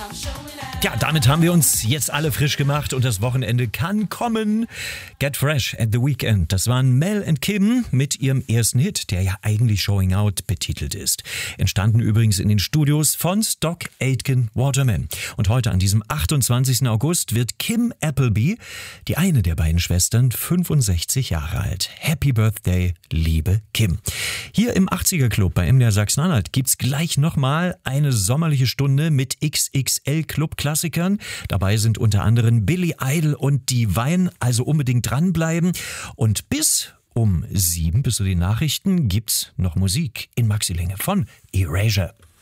Ja, damit haben wir uns jetzt alle frisch gemacht und das Wochenende kann kommen. Get Fresh at the Weekend. Das waren Mel and Kim mit ihrem ersten Hit, der ja eigentlich Showing Out betitelt ist. Entstanden übrigens in den Studios von Stock Aitken Waterman. Und heute an diesem 28. August wird Kim Appleby, die eine der beiden Schwestern, 65 Jahre alt. Happy Birthday, liebe Kim. Hier im 80er Club bei MDR Sachsen-Anhalt gibt's gleich nochmal eine sommerliche Stunde mit XXL Club Klassikern. Dabei sind unter anderem Billy Idol und Divine, also unbedingt dranbleiben. Und bis um 7, bis zu den Nachrichten, gibt's noch Musik in Maxi-Länge von Erasure.